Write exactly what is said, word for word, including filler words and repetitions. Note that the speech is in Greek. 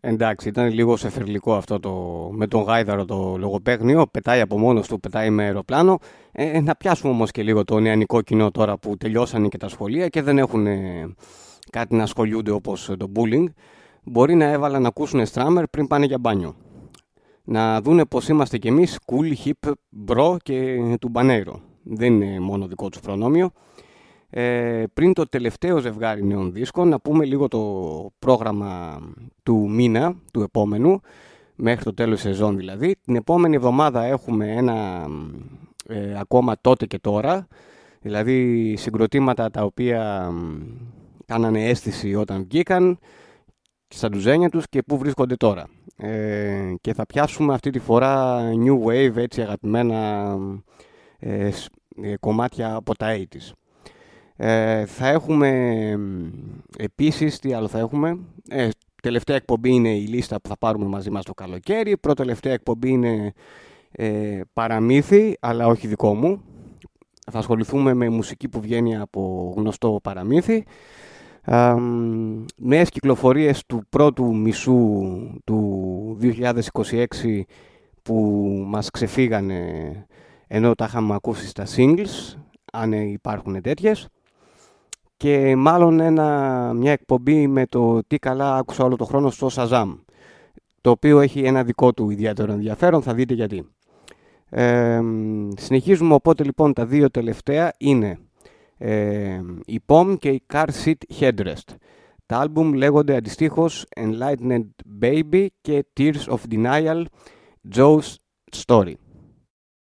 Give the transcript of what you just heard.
Εντάξει, ήταν λίγο σεφερλικό αυτό το με τον Γάιδαρο το λογοπαίγνιο. Πετάει από μόνος του, πετάει με αεροπλάνο. Ε, να πιάσουμε όμως και λίγο το νεανικό κοινό τώρα που τελειώσανε και τα σχολεία και δεν έχουν ε, κάτι να ασχολούνται όπως το bullying. Μπορεί να έβαλαν να ακούσουν στράμερ πριν πάνε για μπάνιο. Να δούνε πως είμαστε κι εμείς cool, hip, bro και του μπανέιρο. Δεν είναι μόνο δικό τους προνόμιο. Ε, πριν το τελευταίο ζευγάρι νέων δίσκων, να πούμε λίγο το πρόγραμμα του μήνα, του επόμενου, μέχρι το τέλος της σεζόν δηλαδή. Την επόμενη εβδομάδα έχουμε ένα ε, ακόμα τότε και τώρα, δηλαδή συγκροτήματα τα οποία κάνανε αίσθηση όταν βγήκαν, στα ντουζένια τους και πού βρίσκονται τώρα. Ε, και θα πιάσουμε αυτή τη φορά new wave, έτσι αγαπημένα ε, ε, κομμάτια από τα ογδόντα. Ε, θα έχουμε επίσης, τι άλλο θα έχουμε, ε, τελευταία εκπομπή είναι η λίστα που θα πάρουμε μαζί μας το καλοκαίρι. Πρώτη τελευταία εκπομπή είναι ε, παραμύθι, αλλά όχι δικό μου. Θα ασχοληθούμε με μουσική που βγαίνει από γνωστό παραμύθι. Ε, νέες κυκλοφορίες του πρώτου μισού του δύο χιλιάδες είκοσι έξι που μας ξεφύγανε ενώ τα είχαμε ακούσει στα singles, αν υπάρχουν τέτοιες. Και μάλλον ένα, μια εκπομπή με το τι καλά άκουσα όλο το χρόνο στο Shazam, το οποίο έχει ένα δικό του ιδιαίτερο ενδιαφέρον, θα δείτε γιατί. Ε, συνεχίζουμε, οπότε λοιπόν τα δύο τελευταία είναι ε, η Pom και η Car Seat Headrest. Τα άλμπουμ λέγονται αντιστοίχως Enlightened Baby και Tears of Denial, Joe's Story.